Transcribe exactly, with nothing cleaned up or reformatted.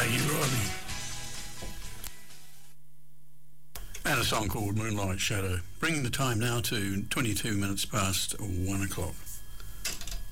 Peggy Riley. And a song called Moonlight Shadow. Bringing the time now to twenty-two minutes past one o'clock.